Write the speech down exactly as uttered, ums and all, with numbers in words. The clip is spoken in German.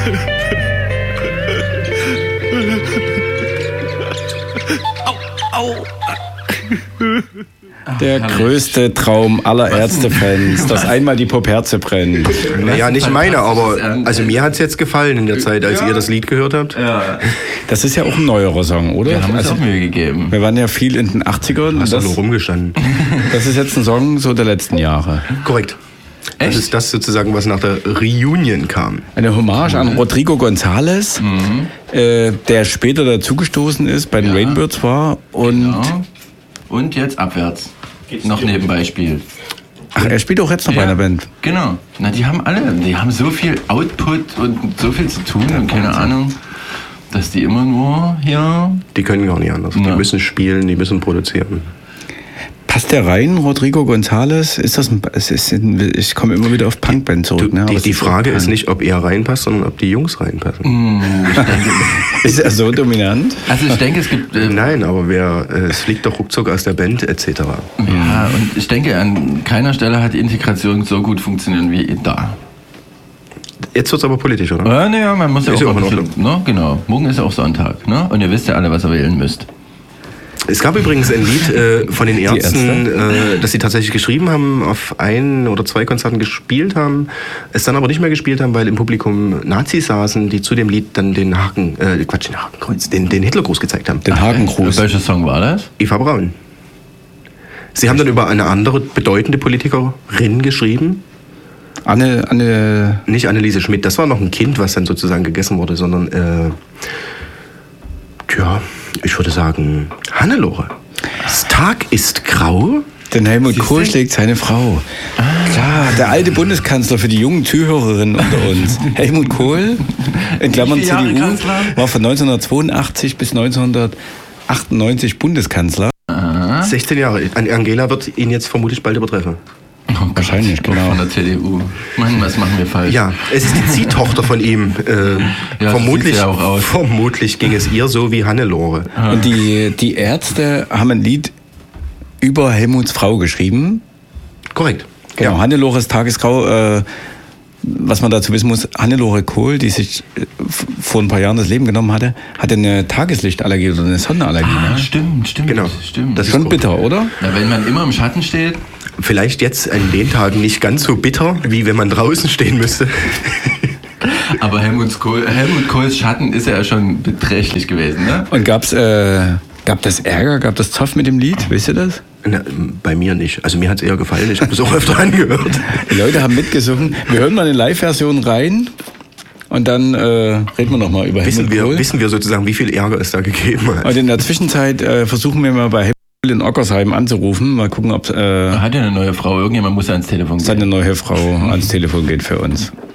Au, au. Der größte Traum aller Ärztefans, dass einmal die Popherze brennt. Naja, nicht meine, aber also mir hat es jetzt gefallen in der Zeit, als ja. ihr das Lied gehört habt. Ja. Das ist ja auch ein neuerer Song, oder? Wir haben uns also, auch Mühe gegeben. Wir waren ja viel in den achtzigern. Hast du nur rumgestanden. Das ist jetzt ein Song so der letzten Jahre. Korrekt. Echt? Das ist das sozusagen, was nach der Reunion kam. Eine Hommage an Rodrigo González, mhm. äh, der später dazugestoßen ist, bei den ja. Rainbirds war. Und, genau. und jetzt abwärts. Noch nebenbei spielt. Ach, er spielt auch jetzt noch ja, bei einer Band. Genau. Na, die haben alle, die haben so viel Output und so viel zu tun und keine Ahnung, dass die immer nur hier... Die können gar nicht anders. Ja. Die müssen spielen, die müssen produzieren. Passt der rein, Rodrigo González? Ist das ein, es ist ein, ich komme immer wieder auf Punkband zurück. Du, ne? Die, die Frage ist nicht, ob er reinpasst, sondern ob die Jungs reinpassen. Mm, ich denke, ist er so dominant? Also ich denke, es gibt... Äh, Nein, aber wer, äh, es fliegt doch ruckzuck aus der Band et cetera. Ja, und ich denke, an keiner Stelle hat die Integration so gut funktioniert wie da. Jetzt wird es aber politisch, oder? Ja, naja, man muss ja ist auch... auch bisschen, ne? Genau, morgen ist ja auch Sonntag. Ne? Und ihr wisst ja alle, was ihr wählen müsst. Es gab übrigens ein Lied äh, von den Ärzten, äh, das sie tatsächlich geschrieben haben, auf ein oder zwei Konzerten gespielt haben, es dann aber nicht mehr gespielt haben, weil im Publikum Nazis saßen, die zu dem Lied dann den Haken, äh, Quatsch, den Hakenkreuz, den, den Hitlergruß gezeigt haben. Den Hakenkreuz. Welcher Song war das? Eva Braun. Sie haben dann über eine andere bedeutende Politikerin geschrieben. Anne, Anne... Nicht Anneliese Schmidt, das war noch ein Kind, was dann sozusagen gegessen wurde, sondern, äh, tja... Ich würde sagen, Hannelore. Das Tag ist grau. Denn Helmut Kohl schlägt seine Frau. Ah. Klar, der alte Bundeskanzler für die jungen Zuhörerinnen unter uns. Helmut Kohl, in Klammern C D U, war von neunzehnhundertzweiundachtzig bis neunzehnhundertachtundneunzig Bundeskanzler. Aha. sechzehn Jahre. Angela wird ihn jetzt vermutlich bald übertreffen. Oh, wahrscheinlich, genau. Von der C D U. Mann, was machen wir falsch? Ja, es ist die Ziehtochter von ihm. Äh, ja, vermutlich, ja auch aus. vermutlich ging es ihr so wie Hannelore. Ah. Und die, die Ärzte haben ein Lied über Helmuts Frau geschrieben. Korrekt. Genau, ja. Hannelores Tagesgrau. Äh, was man dazu wissen muss, Hannelore Kohl, die sich vor ein paar Jahren das Leben genommen hatte, hatte eine Tageslichtallergie oder eine Sonnenallergie. Ah, ne? Stimmt, stimmt. Genau. stimmt. Das ist schon bitter, oder? Na, wenn man immer im Schatten steht. Vielleicht jetzt an den Tagen nicht ganz so bitter, wie wenn man draußen stehen müsste. Aber Helmut, Kohl, Helmut Kohls Schatten ist ja schon beträchtlich gewesen, ne? Und gab's, äh, gab das Ärger, gab das Zoff mit dem Lied? Wisst ihr das? Na, bei mir nicht. Also mir hat es eher gefallen. Ich habe es auch öfter angehört. Die Leute haben mitgesungen. Wir hören mal eine Live-Version rein und dann äh, reden wir nochmal über wissen Helmut wir, Kohl. Wissen wir sozusagen, wie viel Ärger es da gegeben hat. Und in der Zwischenzeit äh, versuchen wir mal bei Helmut Kohl in Ockersheim anzurufen. Mal gucken, ob... Äh, er hat ja eine neue Frau. Irgendjemand muss ja ans Telefon gehen. Seine neue Frau ans Telefon geht für uns.